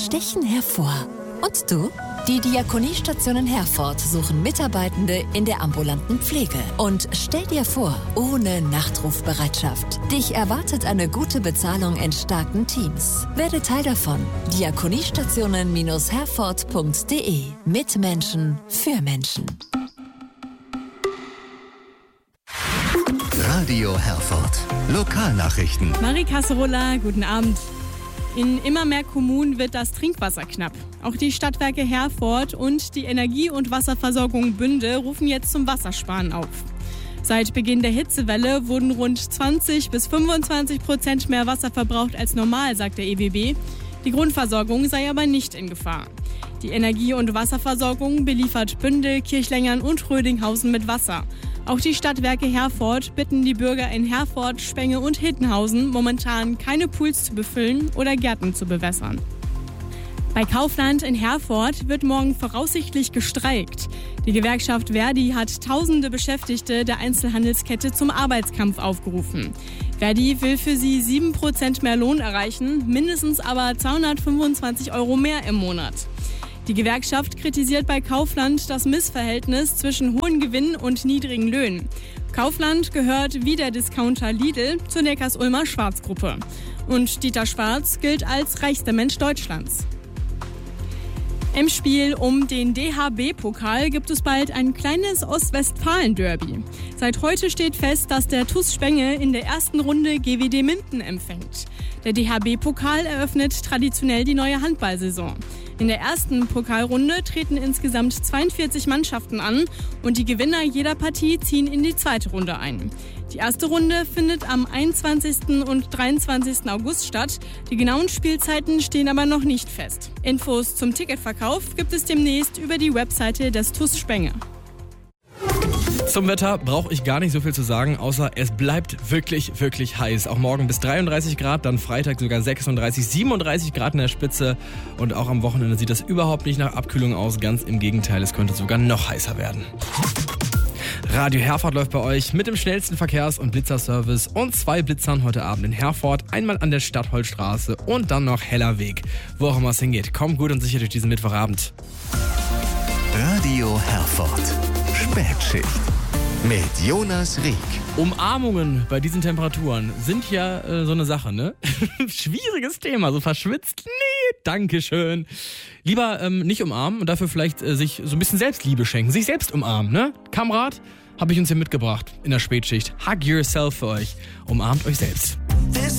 stechen hervor. Und du? Die Diakoniestationen Herford suchen Mitarbeitende in der ambulanten Pflege. Und stell dir vor, ohne Nachtrufbereitschaft. Dich erwartet eine gute Bezahlung in starken Teams. Werde Teil davon. Diakoniestationen-herford.de. Mit Menschen, für Menschen. Radio Herford. Lokalnachrichten. Marie Kasserola, guten Abend. In immer mehr Kommunen wird das Trinkwasser knapp. Auch die Stadtwerke Herford und die Energie- und Wasserversorgung Bünde rufen jetzt zum Wassersparen auf. Seit Beginn der Hitzewelle wurden rund 20-25% mehr Wasser verbraucht als normal, sagt der EWB. Die Grundversorgung sei aber nicht in Gefahr. Die Energie- und Wasserversorgung beliefert Bünde, Kirchlengern und Rödinghausen mit Wasser. Auch die Stadtwerke Herford bitten die Bürger in Herford, Spenge und Hittenhausen momentan keine Pools zu befüllen oder Gärten zu bewässern. Bei Kaufland in Herford wird morgen voraussichtlich gestreikt. Die Gewerkschaft Verdi hat tausende Beschäftigte der Einzelhandelskette zum Arbeitskampf aufgerufen. Verdi will für sie 7% mehr Lohn erreichen, mindestens aber 225 € mehr im Monat. Die Gewerkschaft kritisiert bei Kaufland das Missverhältnis zwischen hohen Gewinnen und niedrigen Löhnen. Kaufland gehört wie der Discounter Lidl zur Neckars-Ulmer Schwarz-Gruppe. Und Dieter Schwarz gilt als reichster Mensch Deutschlands. Im Spiel um den DHB-Pokal gibt es bald ein kleines Ostwestfalen-Derby. Seit heute steht fest, dass der TuS Spenge in der ersten Runde GWD Minden empfängt. Der DHB-Pokal eröffnet traditionell die neue Handballsaison. In der ersten Pokalrunde treten insgesamt 42 Mannschaften an und die Gewinner jeder Partie ziehen in die zweite Runde ein. Die erste Runde findet am 21. und 23. August statt. Die genauen Spielzeiten stehen aber noch nicht fest. Infos zum Ticketverkauf gibt es demnächst über die Webseite des TuS Spenge. Zum Wetter brauche ich gar nicht so viel zu sagen, außer es bleibt wirklich, wirklich heiß. Auch morgen bis 33 Grad, dann Freitag sogar 36, 37 Grad in der Spitze. Und auch am Wochenende sieht das überhaupt nicht nach Abkühlung aus. Ganz im Gegenteil, es könnte sogar noch heißer werden. Radio Herford läuft bei euch mit dem schnellsten Verkehrs- und Blitzerservice und 2 Blitzern heute Abend in Herford. Einmal an der Stadtholzstraße und dann noch Hellerweg. Wo auch immer es hingeht, kommt gut und sicher durch diesen Mittwochabend. Radio Herford. Spätschicht. Mit Jonas Rieck. Umarmungen bei diesen Temperaturen sind ja so eine Sache, ne? Schwieriges Thema, so verschwitzt. Nee, dankeschön. Lieber nicht umarmen und dafür vielleicht sich so ein bisschen Selbstliebe schenken. Sich selbst umarmen, ne? Kamerad, habe ich uns hier mitgebracht in der Spätschicht. Hug yourself für euch. Umarmt euch selbst.